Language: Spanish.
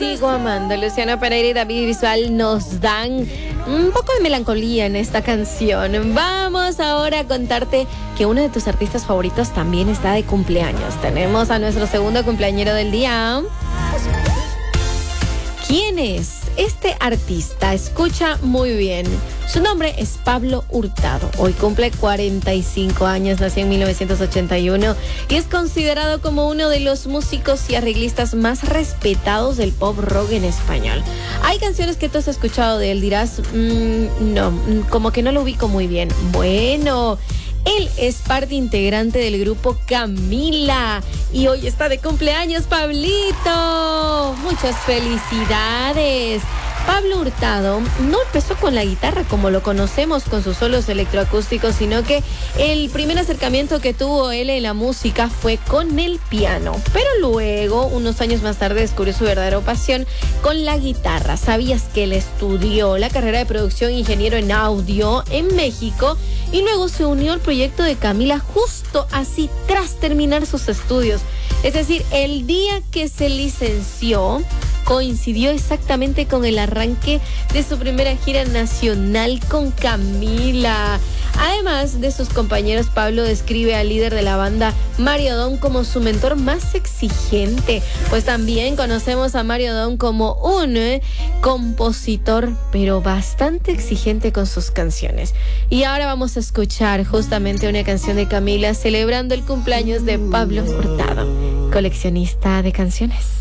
Sigo amando. Luciano Pereira y David Bisbal nos dan un poco de melancolía en esta canción. Vamos ahora a contarte que uno de tus artistas favoritos también está de cumpleaños. Tenemos a nuestro segundo cumpleañero del día. ¿Quién es este artista? Escucha muy bien. Su nombre es Pablo Hurtado. Hoy cumple 45 años, nació en 1981 y es considerado como uno de los músicos y arreglistas más respetados del pop rock en español. Hay canciones que tú has escuchado de él, dirás, no, como que no lo ubico muy bien. Bueno, él es parte integrante del grupo Camila y hoy está de cumpleaños, Pablito. Muchas felicidades. Pablo Hurtado no empezó con la guitarra como lo conocemos con sus solos electroacústicos, sino que el primer acercamiento que tuvo él en la música fue con el piano. Pero luego, unos años más tarde, descubrió su verdadera pasión con la guitarra. ¿Sabías que él estudió la carrera de producción ingeniero en audio en México y luego se unió al proyecto de Camila justo así tras terminar sus estudios? Es decir, el día que se licenció coincidió exactamente con el arranque de su primera gira nacional con Camila. Además de sus compañeros, Pablo describe al líder de la banda, Mario Don, como su mentor más exigente. Pues también conocemos a Mario Don como un compositor, pero bastante exigente con sus canciones. Y ahora vamos a escuchar justamente una canción de Camila celebrando el cumpleaños de Pablo Hurtado, coleccionista de canciones.